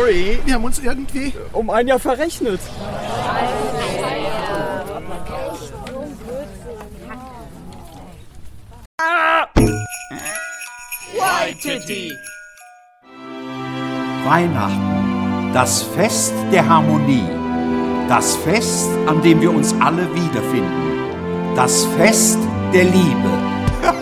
sorry. Wir haben uns irgendwie um ein Jahr verrechnet. Waititi. Weihnachten, das Fest der Harmonie, das Fest, an dem wir uns alle wiederfinden, das Fest der Liebe.